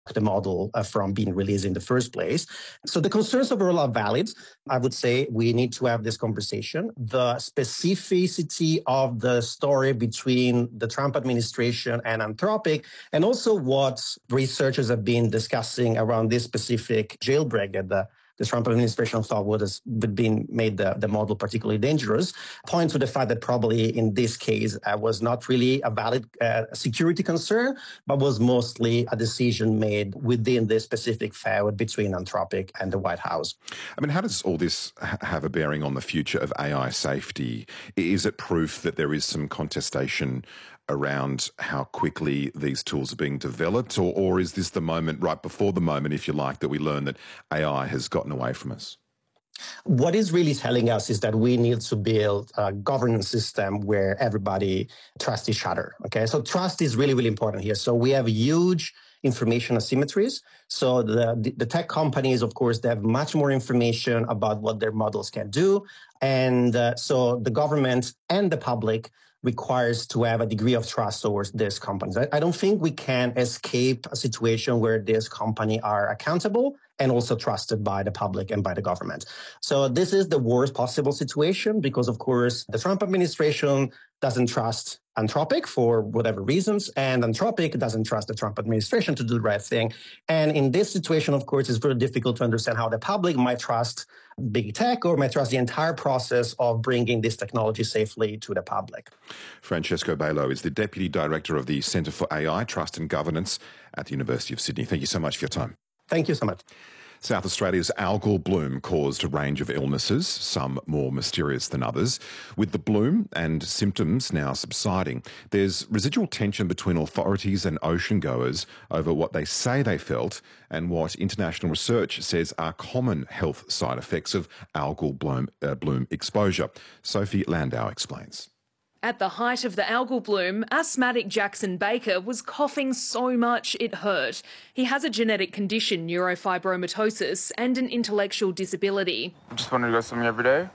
the model from being released in the first place. So the concerns overall are valid. I would say we need to have this conversation. The specificity of the story between the Trump administration and Anthropic, and also what researchers have been discussing around this specific jailbreak that the Trump administration thought would been made the model particularly dangerous, point to the fact that probably in this case was not really a valid security concern, but was mostly a decision made within this specific feud between Anthropic and the White House. I mean, how does all this have a bearing on the future of AI safety? Is it proof that there is some contestation around how quickly these tools are being developed, or is this the moment, right before the moment, if you like, that we learn that AI has gotten away from us? What is really telling us is that we need to build a governance system where everybody trusts each other. Okay, so trust is really, really important here. So we have huge information asymmetries. So the tech companies, of course, they have much more information about what their models can do. And so the government and the public requires to have a degree of trust towards these companies. I don't think we can escape a situation where these companies are accountable and also trusted by the public and by the government. So this is the worst possible situation because, of course, the Trump administration doesn't trust Anthropic for whatever reasons, and Anthropic doesn't trust the Trump administration to do the right thing. And in this situation, of course, it's very difficult to understand how the public might trust big tech or might trust the entire process of bringing this technology safely to the public. Francesco Bailo is the Deputy Director of the Centre for AI, Trust and Governance at the University of Sydney. Thank you so much for your time. Thank you so much. South Australia's algal bloom caused a range of illnesses, some more mysterious than others. With the bloom and symptoms now subsiding, there's residual tension between authorities and ocean goers over what they say they felt and what international research says are common health side effects of algal bloom exposure. Sophie Landau explains. At the height of the algal bloom, asthmatic Jackson Baker was coughing so much it hurt. He has a genetic condition, neurofibromatosis, and an intellectual disability. I just wanted to go swimming every day,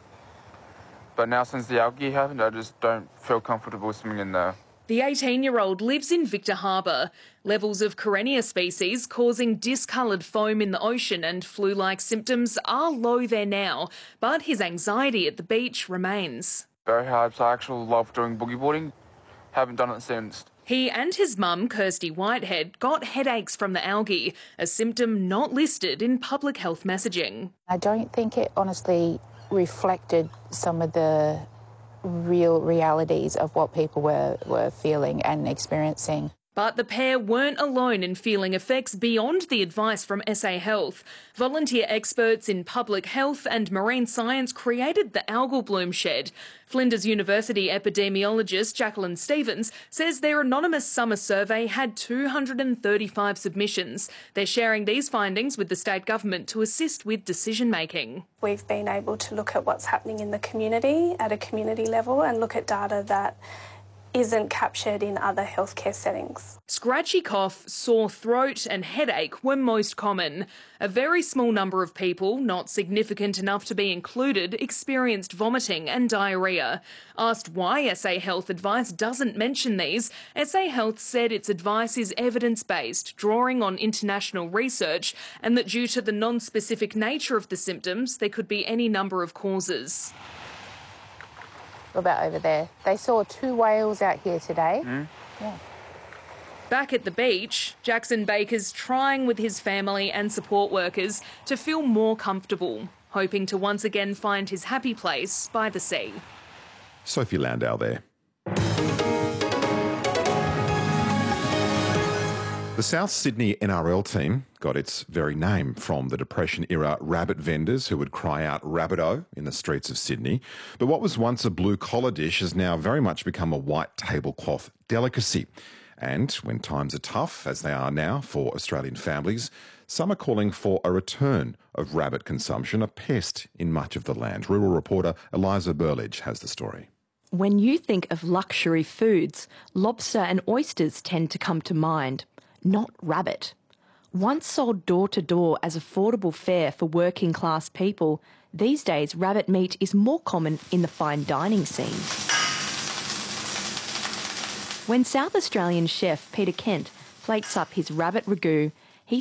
but now since the algae happened, I just don't feel comfortable swimming in there. The 18-year-old lives in Victor Harbour. Levels of Karenia species causing discoloured foam in the ocean and flu-like symptoms are low there now, but his anxiety at the beach remains. Very hard, so I actually love doing boogie boarding. Haven't done it since. He and his mum, Kirsty Whitehead, got headaches from the algae, a symptom not listed in public health messaging. I don't think it honestly reflected some of the real realities of what people were feeling and experiencing. But the pair weren't alone in feeling effects beyond the advice from SA Health. Volunteer experts in public health and marine science created the algal bloom shed. Flinders University epidemiologist Jacqueline Stevens says their anonymous summer survey had 235 submissions. They're sharing these findings with the state government to assist with decision making. We've been able to look at what's happening in the community at a community level and look at data that isn't captured in other healthcare settings. Scratchy cough, sore throat and headache were most common. A very small number of people, not significant enough to be included, experienced vomiting and diarrhoea. Asked why SA Health advice doesn't mention these, SA Health said its advice is evidence-based, drawing on international research, and that due to the non-specific nature of the symptoms, there could be any number of causes. About over there. They saw 2 whales out here today. Yeah. Back at the beach, Jackson Baker's trying with his family and support workers to feel more comfortable, hoping to once again find his happy place by the sea. Sophie Landau there. The South Sydney NRL team got its very name from the Depression-era rabbit vendors who would cry out "Rabbitoh" in the streets of Sydney. But what was once a blue-collar dish has now very much become a white tablecloth delicacy. And when times are tough, as they are now for Australian families, some are calling for a return of rabbit consumption, a pest in much of the land. Rural reporter Eliza Burledge has the story. When you think of luxury foods, lobster and oysters tend to come to mind. Not rabbit. Once sold door-to-door as affordable fare for working-class people, these days rabbit meat is more common in the fine dining scene. When South Australian chef Peter Kent plates up his rabbit ragout,